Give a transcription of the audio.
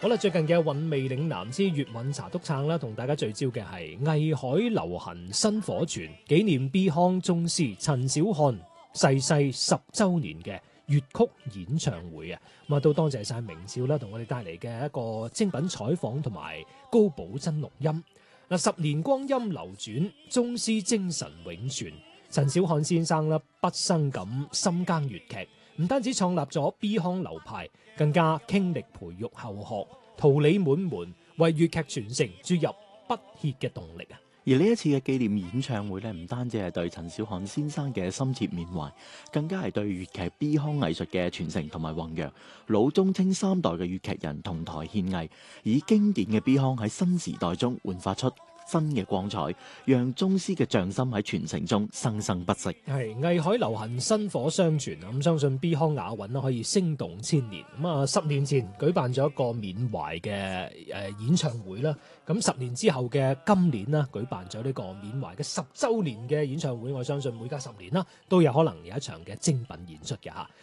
好啦，最近嘅韻味嶺南之粵韻茶督撐啦，同大家聚焦嘅係藝海流行薪火傳紀念 Beyond 宗師陳小漢逝世10週年嘅粵曲演唱會啊！咁啊，都多謝晒明少啦，同我哋帶嚟嘅一個精品採訪同埋高保真錄音。嗱，10年光陰流轉，宗師精神永存。陳小漢先生啦，畢生咁深耕粵劇，唔單止創立咗 Beyond 流派，更加傾力培育後學，桃李滿門，為粵劇傳承注入不竭嘅動力啊！ 而呢一次嘅紀念演唱會咧，唔單止係對陳小漢先生嘅深切緬懷，更加係對粵劇 Beyond 藝術嘅傳承同埋弘揚。老中青三代嘅粵劇人同台獻藝，以經典嘅 Beyond 喺新時代中煥發出新嘅光彩，讓宗師嘅匠心喺傳承中生生不息。 係藝海流行薪火相傳啊！咁相信 Beyond 雅韻啦，可以聲動千年。咁啊，10年前舉辦咗一個緬懷嘅演唱會啦。咁10年之後嘅今年啦，舉辦咗呢個緬懷嘅10週年嘅演唱會。我相信每隔10年啦，都有可能有一場嘅精品演出嘅嚇。